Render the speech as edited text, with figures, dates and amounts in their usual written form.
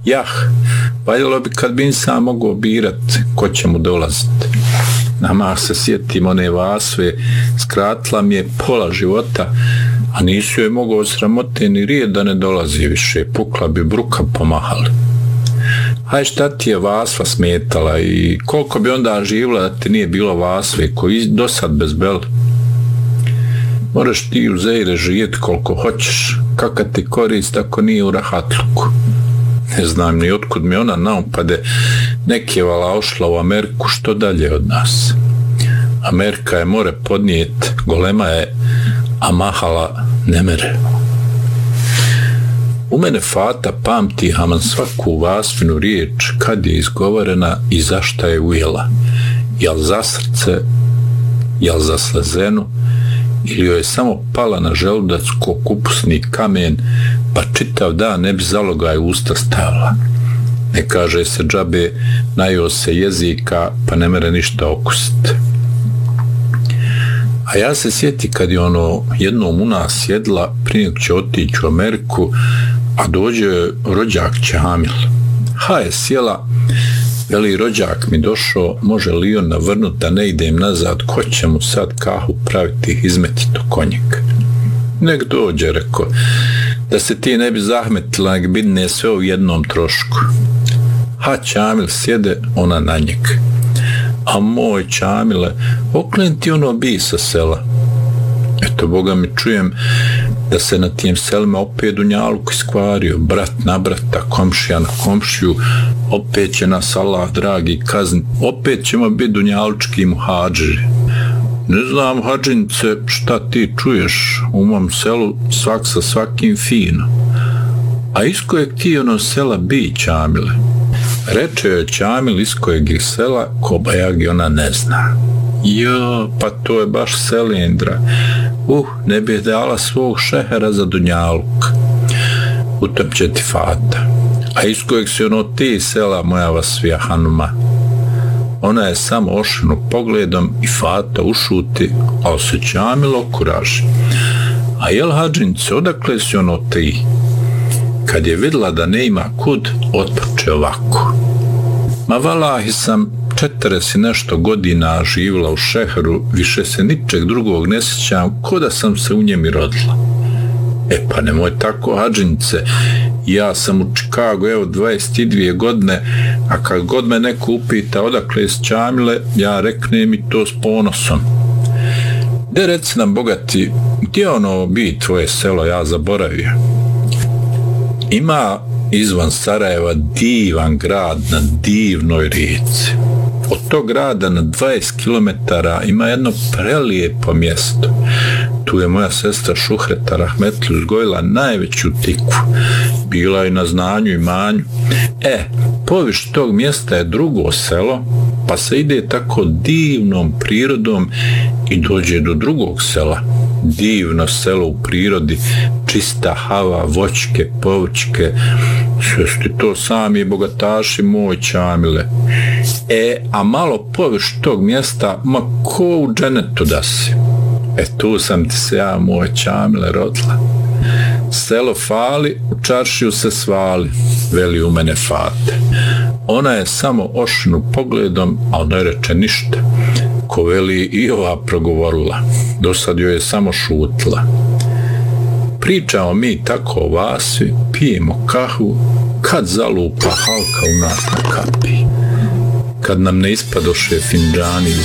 Valjalo bi kad bi insan mogao birat ko će mu dolaziti. Namah se sjetim one Vasve, skratila mi je pola života, a nisu joj mogao sramote ni rijed da ne dolazi više, pukla bi bruka pomahali. Haj, šta ti je Vasva smetala i koliko bi onda živjela da ti nije bilo Vasve koji dosad bez bel? Moraš ti u Zejre živjeti koliko hoćeš, kakva ti korist ako nije u rahatluku. Ne znam ni otkud mi ona naupade, neki vala ošla u Ameriku što dalje od nas. Amerika je more podnijet, golema je, a mahala ne mere. U mene Fata pamti haman svaku Vasvinu riječ kad je izgovorena i zašta je ujela. Jel za srce, jel za slezenu, ili joj je samo pala na želudac ko kupusni kamen, pa čitav dan ne bi zalogaj usta stavila. Ne kaže se džabe, najeo se jezika, pa ne mere ništa okusiti. A ja se sjeti kad je ono jednom u nas jedla, prije nego će otići u Ameriku, a dođe rođak Čamil. Je sjela, veli rođak mi došao, može li on navrnut da ne idem nazad, ko će mu sad kahu praviti, izmeti to konjak. Nek dođe, reko, da se ti ne bi zahmetila, nek bidne sve u jednom trošku. Čamil sjede, ona na njeg. A moj Čamile, oklen ti ono bi sa sela. Eto, Boga mi čujem da se na tim selima opet dunjaluk iskvario, brat na brata, komšija na komšiju, opet će nas Allah dragi kaznit, opet ćemo biti dunjalučki muhadžiri. Ne znam, hađince, šta ti čuješ, u mom selu svak sa svakim fino. A iz kojeg ti ono sela bi, Čamile? Reče joj Čamil iz kojeg je sela, kobajagi ona ne zna. Pa to je baš Selindra. Ne bi dala svog šehera za dunjaluk. U tom će ti Fata. A iz kojeg si ono ti sela, moja Vasvija Hanuma? Ona je samo ošinu pogledom i Fata ušuti, a se Čamil okuraži. A jel hađince, odakle si ono ti? Kad je vidjela da ne ima kud, otpoče ovako. Ma valahi sam 40 i nešto godina živjela u šeheru, više se ničeg drugog ne sjećam, ko da sam se u njemi rodila. Pa nemoj tako, hađince, ja sam u Čikagu, 22 godine, a kad god me neko upita odakle iz Čamile, ja reknem i to s ponosom. De reci nam, bogati, gdje ono bi tvoje selo, ja zaboravio? Ima izvan Sarajeva divan grad na divnoj rijeci. Od tog grada na 20 km ima jedno prelijepo mjesto. Tu je moja sestra Šuhreta Rahmetli uzgojila najveću tikvu. Bila je na znanju i manju. Poviš tog mjesta je drugo selo, pa se ide tako divnom prirodom i dođe do drugog sela. Divno selo u prirodi, čista hava, voćke, povrćke, sve ste to sami bogataši moj Čamile. A malo površ tog mjesta, ma ko u dženetu da si. Tu sam ti se ja moj Čamile rodila. Selo fali, u čaršiju se svali, veli u mene Fate. Ona je samo ošinu pogledom, a ne reče ništa. Ko veli i ova progovorila, dosad joj je samo šutila. Pričamo mi tako o Vasvi, pijemo kahu, kad zalupa halka u nas na kapi. Kad nam ne ispadoše findžani iz